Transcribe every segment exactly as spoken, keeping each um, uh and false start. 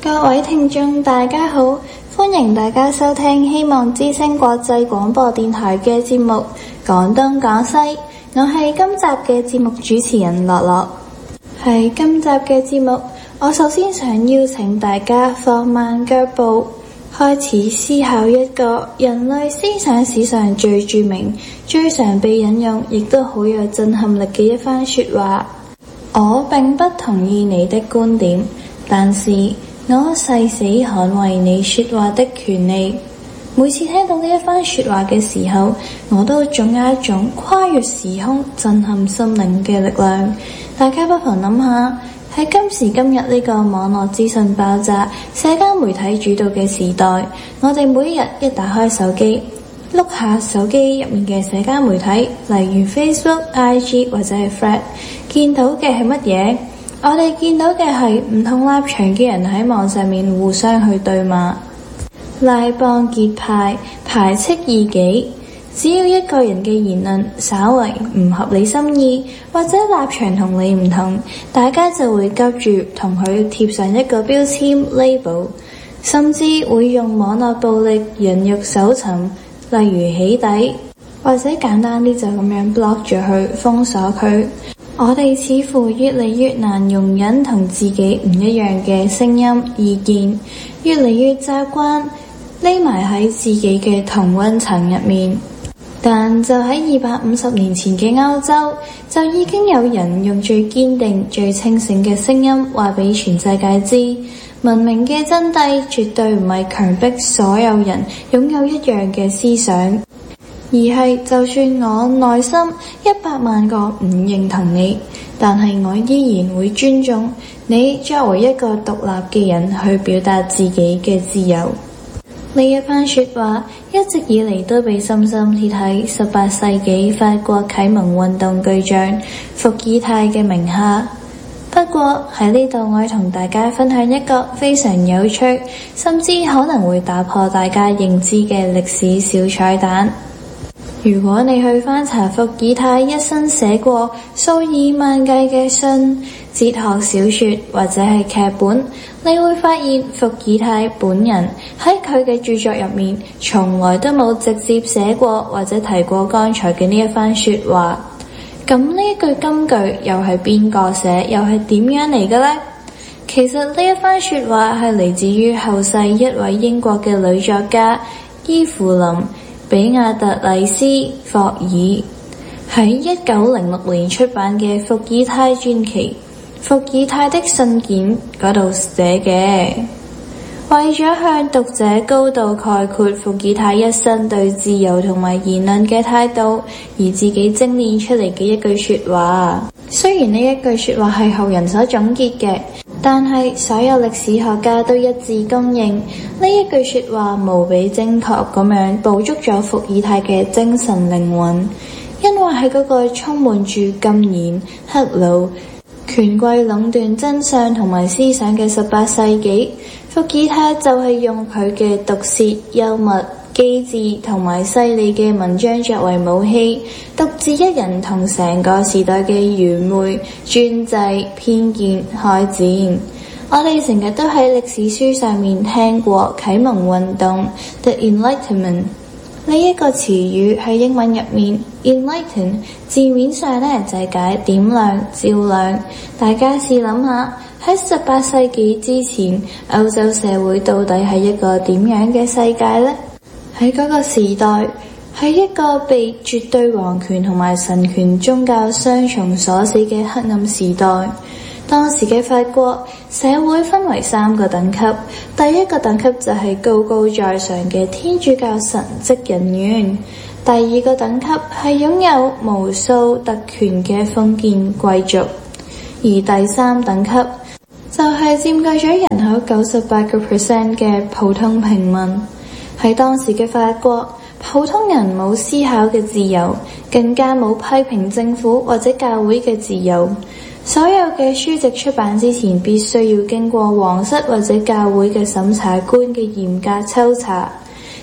各位聽眾大家好，歡迎大家收聽希望之聲國際廣播電台嘅節目講東講西，我係今集嘅節目主持人樂樂。喺今集嘅節目，我首先想邀請大家放慢腳步，開始思考一個人類思想史上最著名、最常被引用，亦都好有震撼力嘅一番說話。我並不同意你的觀點，但是我誓死捍衛你說話的權利。每次聽到呢一番說話嘅時候，我都總有一種跨越時空、震撼心靈嘅力量。大家不妨諗下，喺今時今日呢個網絡資訊爆炸、社交媒體主導嘅時代，我哋每日一打開手機，碌下手機入面嘅社交媒體，例如 Facebook、I G 或者係 Thread， 見到嘅係乜嘢？我哋見到嘅係唔同立場嘅人喺網上面互相去對罵、拉幫結派、排斥異己。只要一個人嘅言論稍為唔合你心意，或者立場同你唔同，大家就會急住同佢貼上一個標籤 label， 甚至會用網絡暴力人肉搜尋，例如起底，或者簡單啲就咁樣 block 住佢，封鎖佢。我哋似乎越嚟越難容忍同自己唔一樣嘅聲音意見，越嚟越習慣匿埋喺自己嘅同溫層入面。但就喺二百五十年前嘅歐洲，就已經有人用最堅定、最清醒嘅聲音話俾全世界知，文明嘅真諦絕對唔係強迫所有人擁有一樣嘅思想，而係就算我內心一百萬個唔認同你，但係我依然會尊重你作為一個獨立嘅人去表達自己嘅自由。呢一番說話一直以嚟都被深深貼喺十八世紀法國啟蒙運動巨匠伏爾泰嘅名下。不過喺呢度，我同大家分享一個非常有趣，甚至可能會打破大家認知嘅歷史小彩蛋。如果你去翻查伏爾泰一生寫過數以萬計嘅信、哲學小說或者係劇本，你會發現伏爾泰本人喺佢嘅著作入面從來都冇直接寫過或者提過剛才嘅呢一番說話。咁呢一句金句又係邊個寫，又係點樣嚟嘅呢？其實呢一番說話係嚟自於後世一位英國嘅女作家伊芙琳比亞特麗斯霍爾喺一九零六年出版嘅伏爾泰傳奇《伏爾泰的信件》嗰度寫嘅，為咗向讀者高度概括伏爾泰一生對自由同埋言論嘅態度，而自己精煉出嚟嘅一句說話。雖然呢一句說話係後人所總結嘅，但係所有歷史學家都一致公認呢一句說話無比精確咁樣捕捉咗伏爾泰嘅精神靈魂。因為喺嗰個充滿住禁言、黑奴、權貴壟斷真相同埋思想嘅十八世紀，伏爾泰就係用佢嘅毒舌、幽默、機智同埋犀利嘅文章作為武器，獨自一人同成個時代嘅愚昧、專制、偏見開戰。我哋成日都喺歷史書上面聽過啟蒙運動 The Enlightenment 呢一個詞語，喺英文入面 Enlighten 字面上呢就係解點亮、照亮。大家試諗下，喺十八世紀之前，歐洲社會到底係一個點樣嘅世界呢？喺嗰個時代，係一個被絕對皇權同埋神權宗教雙重鎖死嘅黑暗時代。當時嘅法國社會分為三個等級，第一個等級就係高高在上嘅天主教神職人員，第二個等級係擁有無數特權嘅封建貴族，而第三等級就係佔據咗人口九十八個 percent 嘅普通平民。喺當時嘅法國，普通人冇思考嘅自由，更加冇批評政府或者教會嘅自由。所有嘅書籍出版之前，必須要經過皇室或者教會嘅審查官嘅嚴格抽查。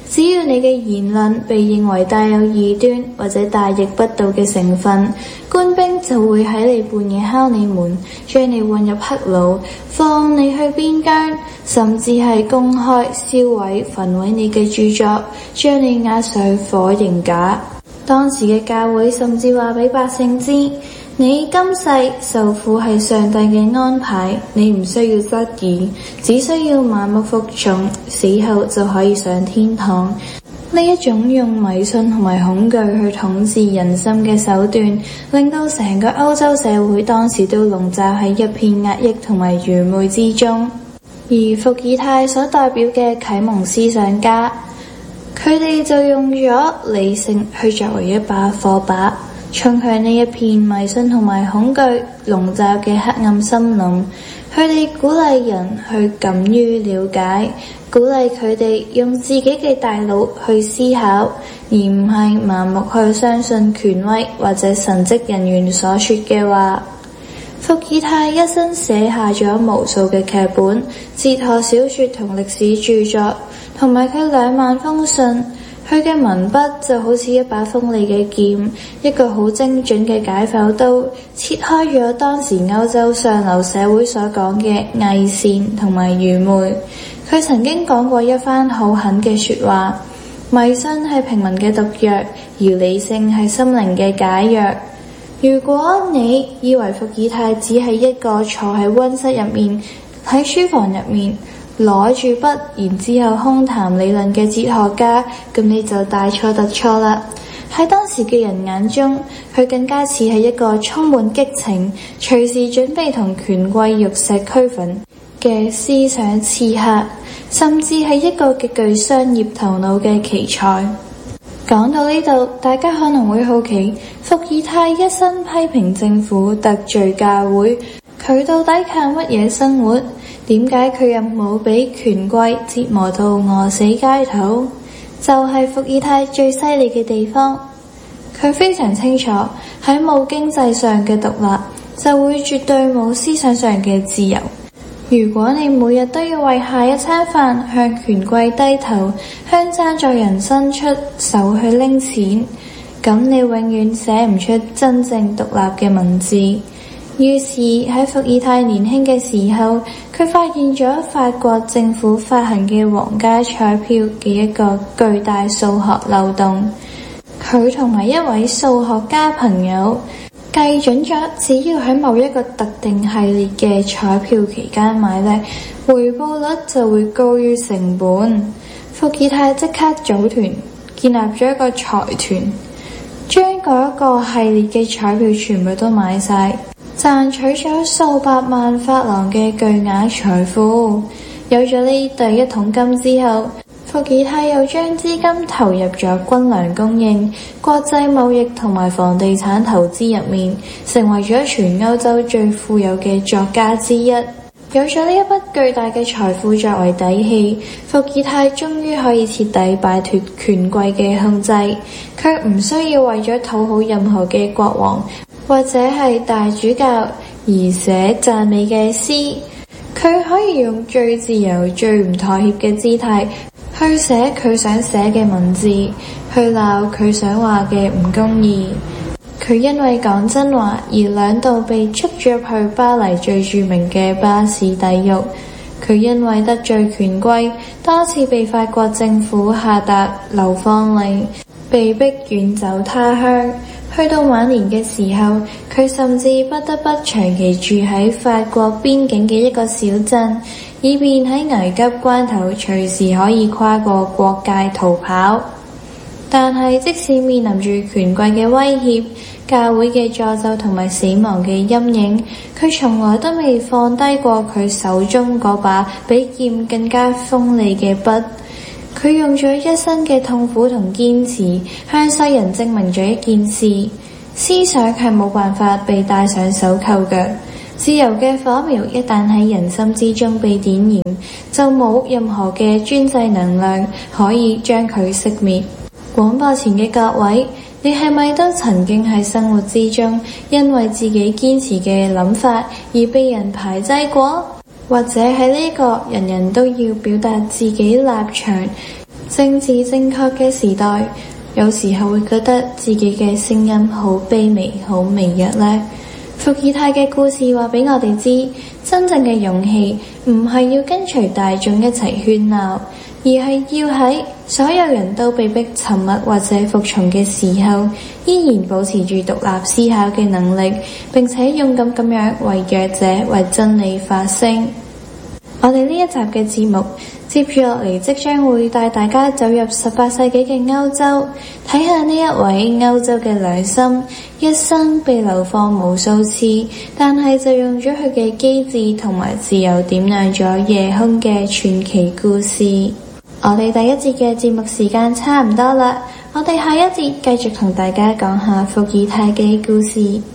只要你嘅言論被認為帶有異端或者大逆不道嘅成分，官兵就會喺你半夜敲你門，將你混入黑牢，放你去邊疆，甚至係公開燒毀焚毀你嘅著作，將你押上火刑架。當時嘅教會甚至話俾百姓知，你今世受苦係上帝嘅安排，你唔需要質疑，只需要盲目服從，死後就可以上天堂。呢一種用迷信同埋恐懼去統治人心嘅手段，令到成個歐洲社會當時都籠罩喺一片壓抑同埋愚昧之中。而伏爾泰所代表嘅啟蒙思想家，佢哋就用咗理性去作為一把火把，衝向呢一片迷信同埋恐懼籠罩嘅黑暗森林。佢哋鼓勵人去敢於了解，鼓勵佢哋用自己嘅大腦去思考，而唔係盲目去相信權威或者神職人員所說嘅話。伏爾泰一生寫下咗無數嘅劇本、哲學小說同歷史著作，同埋佢兩萬封信。佢嘅文筆就好似一把鋒利嘅劍，一個好精準嘅解剖刀，切開咗當時歐洲上流社會所講嘅偽善同埋愚昧。佢曾經講過一番好狠嘅說話，迷信係平民嘅毒藥，而理性係心靈嘅解藥。如果你以為伏爾泰只係一個坐喺溫室入面，喺書房入面攞住筆，然之後空談理論嘅哲學家，咁你就大錯特錯啦。喺當時嘅人眼中，佢更加似係一個充滿激情、隨時準備同權貴玉石俱焚嘅思想刺客，甚至係一個極具商業頭腦嘅奇才。講到呢度，大家可能會好奇，伏爾泰一生批評政府、得罪教會，佢到底靠乜嘢生活？點解佢又冇俾權貴折磨到餓死街頭？就係伏爾泰最犀利嘅地方，佢非常清楚喺冇經濟上嘅獨立，就會絕對冇思想上嘅自由。如果你每日都要為下一餐飯向權貴低頭，向贊助人伸出手去拎錢，咁你永遠寫唔出真正獨立嘅文字。於是喺伏爾泰年輕嘅時候，佢發現咗法國政府發行嘅皇家彩票嘅一個巨大數學漏洞。佢同埋一位數學家朋友計準咗，只要喺某一個特定系列嘅彩票期間買呢，回報率就會高於成本。伏爾泰即刻組團，建立咗一個財團，將嗰一個系列嘅彩票全部都買晒，賺取咗數百萬法郎嘅巨額財富。有咗呢第一桶金之後，伏爾泰又將資金投入咗軍糧供應、國際貿易同埋房地產投資入面，成為咗全歐洲最富有嘅作家之一。有咗呢一筆巨大嘅財富作為底氣，伏爾泰終於可以徹底擺脫權貴嘅控制，卻唔需要為咗討好任何嘅國王或者係大主教而寫讚美嘅詩。佢可以用最自由、最唔妥協嘅姿態去寫佢想寫嘅文字，去鬧佢想話嘅唔公義。佢因為講真話而兩度被捉咗去巴黎最著名嘅巴士底獄。佢因為得罪權貴，多次被法國政府下達流放令，被逼遠走他鄉。去到晚年嘅時候，佢甚至不得不長期住喺法國邊境嘅一個小鎮，以便喺危急關頭隨時可以跨過國界逃跑。但係即使面臨住權貴嘅威脅、教會嘅詛咒同埋死亡嘅陰影，佢從來都未放低過佢手中嗰把比劍更加鋒利嘅筆。佢用咗一生嘅痛苦同堅持，向世人證明咗一件事：思想係冇辦法被戴上手扣嘅。自由嘅火苗一旦喺人心之中被點燃，就冇任何嘅專制能量可以將佢熄滅。廣播前嘅各位，你係咪都曾經喺生活之中因為自己堅持嘅諗法而被人排擠過？或者喺呢個人人都要表達自己立場政治正確嘅時代，有時候會覺得自己嘅聲音好卑微、好微弱呢。伏爾泰嘅故事話俾我哋知，真正嘅勇氣唔係要跟隨大眾一齊喧鬧，而係要喺所有人都被迫沉默或者服從嘅時候，依然保持住獨立思考嘅能力，並且勇敢咁樣為弱者、為真理發聲。我哋呢一集嘅節目接住落嚟，即將會帶大家走入十八世紀嘅歐洲，睇下呢一位歐洲嘅良心，一生被流放無數次，但係就用咗佢嘅機智同埋自由點亮咗夜空嘅傳奇故事。我哋第一節嘅節目時間差唔多啦，我哋下一節繼續同大家講下伏爾泰嘅故事。